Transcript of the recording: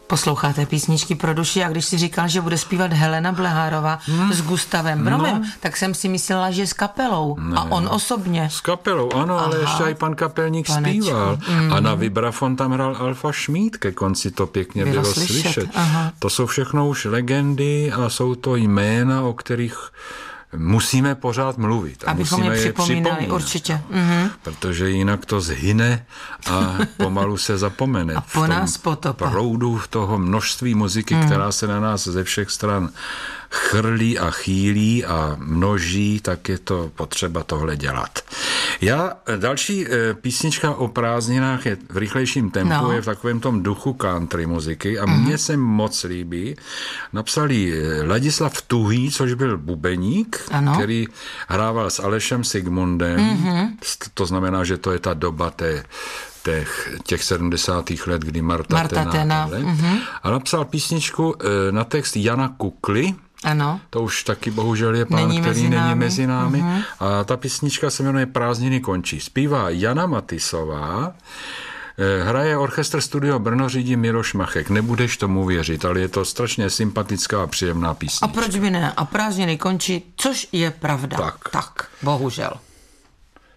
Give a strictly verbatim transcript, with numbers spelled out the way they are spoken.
Posloucháte písničky pro duši a když si říkal, že bude zpívat Helena Blehárová hmm. s Gustavem Bromem, no. tak jsem si myslela, že s kapelou. Ne. A on osobně. S kapelou, ano, Aha. ale ještě i pan kapelník Panečku. zpíval. Mm. A na vibrafon tam hrál Alfa Šmíd, ke konci to pěkně bylo, bylo slyšet. slyšet. To jsou všechno už legendy a jsou to jména, o kterých musíme pořád mluvit. A abychom musíme je připomínali, je určitě. Mm-hmm. Protože jinak to zhyne a pomalu se zapomene. A po nás potopa. V proudu toho množství muziky, mm. která se na nás ze všech stran chrlí a chýlí a množí, tak je to potřeba tohle dělat. Já, další písnička o prázdninách je v rychlejším tempu, no. je v takovém tom duchu country muziky a mm. mně se moc líbí. Napsal ji Ladislav Tuhý, což byl bubeník, ano. který hrával s Alešem Sigmundem. Mm-hmm. To znamená, že to je ta doba té těch, těch sedmdesátých let, kdy Marta, Marta Tena. Tena. Mm-hmm. A napsal písničku na text Jana Kukly. Ano. To už taky bohužel je pán, není který mezi není mezi námi. Uh-huh. A ta písnička se jmenuje Prázdniny končí. Zpívá Jana Matisová, hraje orchestr Studio Brno, řídí Miroš Machek. Nebudeš tomu věřit, ale je to strašně sympatická a příjemná písnička. A proč by ne? A prázdniny končí, což je pravda. Tak. Tak, bohužel.